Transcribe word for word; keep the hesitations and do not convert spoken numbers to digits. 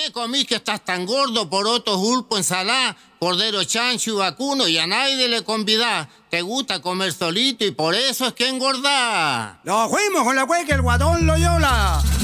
te comís que estás tan gordo? Porotos, pulpo, ensalada, cordero, chancho y vacuno, y a nadie le convidás. Te gusta comer solito y por eso es que engordás. Nos fuimos con la cueca, el guatón Loyola.